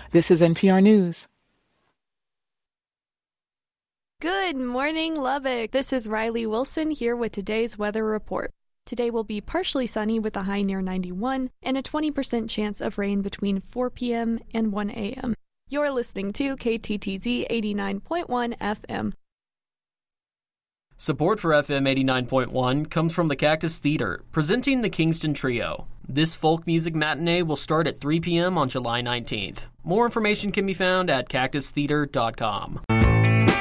This is NPR News. Good morning, Lubbock. This is Riley Wilson here with today's weather report. Today will be partially sunny with a high near 91 and a 20% chance of rain between 4 p.m. and 1 a.m. You're listening to KTTZ 89.1 FM. Support for FM 89.1 comes from the Cactus Theater, presenting the Kingston Trio. This folk music matinee will start at 3 p.m. on July 19th. More information can be found at cactustheater.com.